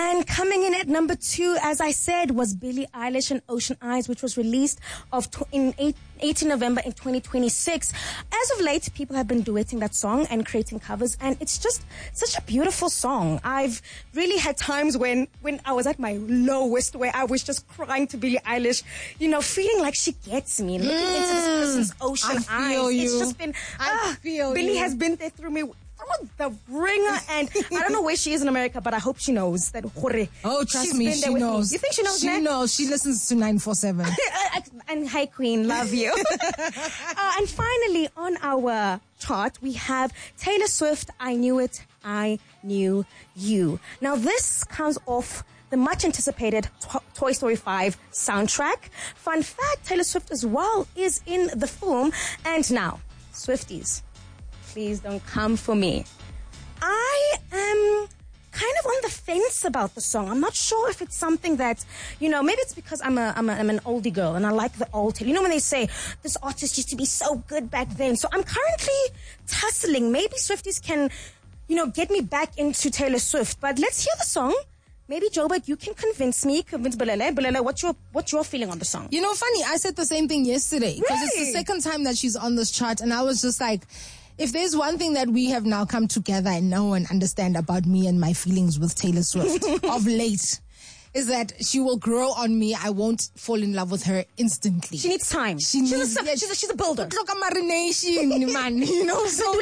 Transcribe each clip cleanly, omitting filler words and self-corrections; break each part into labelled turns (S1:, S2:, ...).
S1: And coming in at number 2, as I said, was Billie Eilish and Ocean Eyes, which was released in 18 November in 2026. As of late, people have been duetting that song and creating covers, and it's just such a beautiful song. I've really had times when I was at my lowest, where I was just crying to Billie Eilish, feeling like she gets me, looking into this person's ocean eyes. It's just been, Billie has been there through me. The ringer, and I don't know where she is in America, but I hope she knows that.
S2: Oh, trust me, she knows.
S1: Me. You think she knows?
S2: She knows. She listens to 947.
S1: And hi, Queen, love you. And finally, on our chart, we have Taylor Swift. I Knew It, I Knew You. Now, this comes off the much anticipated Toy Story 5 soundtrack. Fun fact: Taylor Swift as well is in the film. And now, Swifties, please don't come for me. I am kind of on the fence about the song. I'm not sure if it's something that, maybe it's because I'm an oldie girl and I like the old. When they say this artist used to be so good back then. So I'm currently tussling. Maybe Swifties can, get me back into Taylor Swift. But let's hear the song. Maybe, Joburg, you can convince Bulele. Bulele, what's your feeling on the song?
S2: Funny, I said the same thing yesterday. Because
S1: Really?
S2: It's the second time that she's on this chart, and I was just like, if there's one thing that we have now come together and know and understand about me and my feelings with Taylor Swift of late, is that she will grow on me. I won't fall in love with her instantly.
S1: She needs time.
S2: She's
S1: a builder.
S2: Look at marination, man. So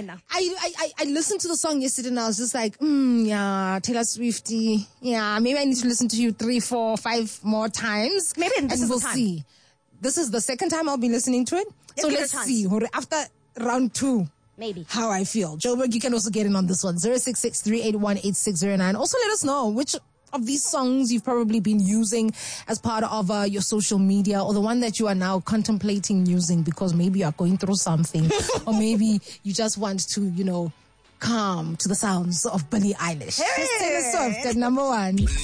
S2: I listened to the song yesterday and I was just like, yeah, Taylor Swiftie. Yeah, maybe I need to listen to you 3, 4, 5 more times.
S1: Maybe this is
S2: we'll
S1: the time.
S2: see. This is the second time I'll be listening to it. So let's see. After round 2.
S1: Maybe.
S2: How I feel. Joburg, you can also get in on this one. 066-381-8609. Also let us know which of these songs you've probably been using as part of your social media, or the one that you are now contemplating using because maybe you are going through something or maybe you just want to, calm to the sounds of Billie Eilish.
S1: Hey!
S2: Taylor Swift at number 1.